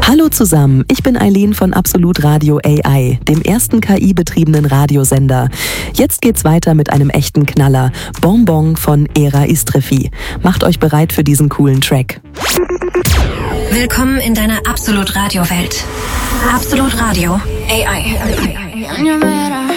Hallo zusammen, ich bin Eileen von Absolut Radio AI, dem ersten KI-betriebenen Radiosender. Jetzt geht's weiter mit einem echten Knaller, Bonbon von Era Istrefi. Macht euch bereit für diesen coolen Track. Willkommen in deiner Absolut Radio Welt. Absolut Radio AI.